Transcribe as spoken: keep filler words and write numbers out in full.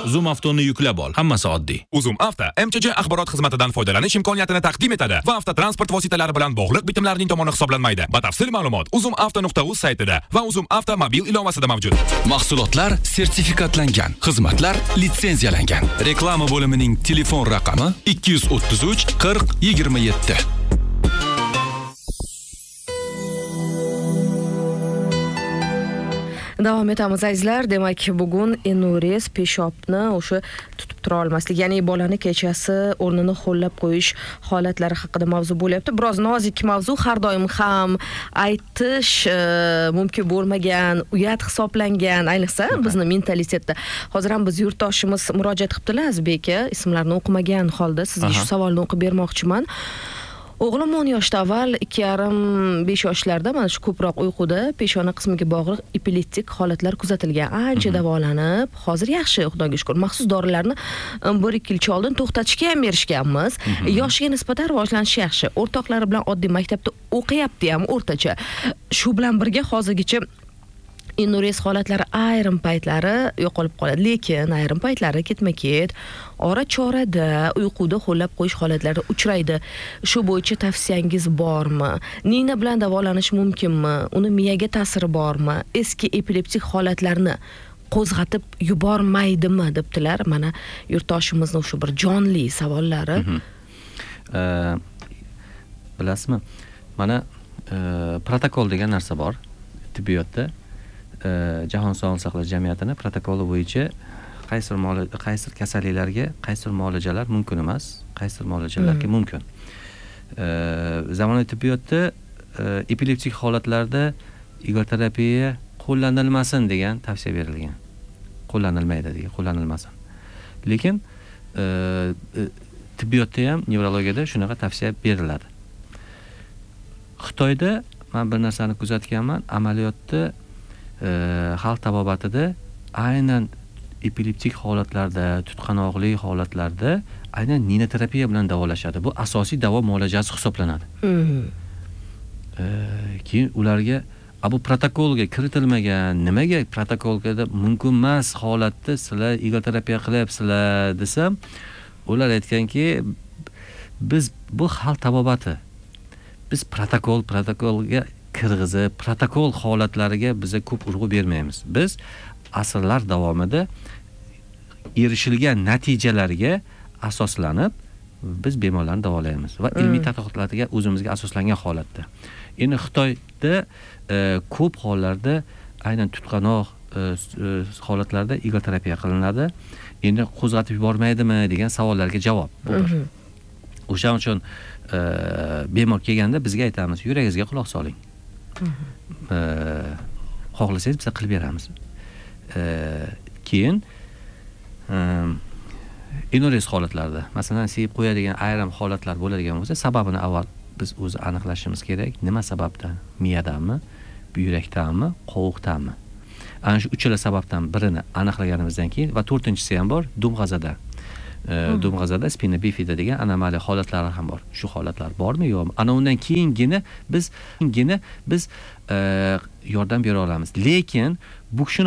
Zoom Avtoni yuklab ol. Hammasi oddiy. Uzum Avto M Ch J axborot xizmatidan foydalanish imkoniyatini taqdim etadi va avtotransport vositalari bilan bog'liq bitimlarning tomoni hisoblanmaydi. Batafsil ma'lumot uzum avto nuqta uz saytida va Uzum Avto mobil ilovasida mavjud. Mahsulotlar sertifikatlangan, xizmatlar litsenziyalangan. Reklama bo'limining telefon raqami ikki yuz o'ttiz uch qirq yigirma yetti. Davom etamiz azizlar. Demak, bugun Enures peshobni o'sha tutib tura olmaslik, ya'ni bolani kechasi o'rnini ho'llab qo'yish holatlari haqida mavzu bo'lyapti. Biroz nozik mavzu, har doim ham aytish e, mumkin bo'lmagan, uyat hisoblangan, ayniqsa bizni mentalitetda. Hozir ham biz yurtdoshimiz murojaat qilibdilar Azbek aka, ismlarini o'qimagan holda sizga shu savolni o'qib bermoqchiman. O'g'lim o'n yoshda, avval ikki yarim besh yoshlarda mana shu ko'proq uyquda peshona qismiga bog'liq epileptik holatlar kuzatilgan. Ancha davolanib, hozir yaxshi, Xudoga shukr. Maxsus dorilarni bir ikki yilcha oldin to'xtatishga ham berishganmiz. Yoshiga nisbatan rivojlanishi yaxshi. O'rtoqlari bilan oddiy maktabda o'qiyapti ham o'rtacha. Shu bilan birga hozirgacha Enures holatlari ayrim paytlari yo'qolib qoladi, lekin ayrim paytlari ketma-ket ora-chorada uyquda ho'llab qo'yish holatlari uchraydi. Shu bo'yicha tavsiyangiz bormi? Nina bilan davolanish mumkinmi? Uni miyaga ta'siri bormi? Eski epileptik holatlarni qo'zg'atib yubormaydimi debdilar. Mana yurtdoshimizning shu bir jonli savollari. Bilasizmi? Mana protokol degan narsa bor tibbiyotda. Jahon Sog'liqni saqlash jamiyatini protokoli bo'yicha qaysi qaysi kasalliklarga qaysi muolajalar mumkin emas, qaysi muolajalarga mumkin. Zamonaviy tibbiyotda epileptik holatlarda igoterapiya qo'llanilmasin degan tavsiya berilgan. Qo'llanilmaydi degan, qo'llanilmasin. Lekin tibbiyotda ham, nevrologiyada shunaqa tavsiya beriladi. Xitoyda men bir narsani kuzatganman, amaliyotda xalq tabobatida aynan epileptik holatlarda, tutqanoqli holatlarda aynan ninoterapiya bilan davolashadi. Bu asosiy davo muolajasi hisoblanadi. Keyin ularga bu protokolga kiritilmagan, nimaga protokolga mumkin emas holatda sizlar igoterapiya qilyapsizlar desam, ular aytganki, biz bu xalq tabobati. Biz protokol protokolga kirg'izib, protokol holatlariga biza ko'p urg'u bermaymiz. Biz asrlar davomida erishilgan natijalarga asoslanib biz bemorlarni davolaymiz va ilmiy tadqiqotlarga o'zimizga asoslangan holatda. Endi Xitoyda ko'p hollarda aynan tutqanoq holatlarda igoterapiya qilinadi. Endi qo'zg'atib yubormaydimi degan savollarga javob bu. O'shaning uchun bemor kelganda bizga aytamiz, yuragingizga quloq soling. Xohlasangiz biz qilib beramiz. Keyin Enures holatlarida, masalan, sevib qo'yadigan ayrim holatlar bo'ladigan bo'lsa, sababini avval biz o'zi aniqlashimiz kerak. Nima sababdan? Miyadanmi, buyrakdanmi, qovuqdanmi? Ana shu uchala sababdan birini aniqlaganimizdan keyin va to'rtinchisi ham bor, dumg'azada. Dumg'azada spina bifida degan anomaliya holatlari ham bor. Shu holatlar bormi, yo'qmi? Ana undan keyingina biz keyingina biz yordam bera olamiz. Lekin bu kishini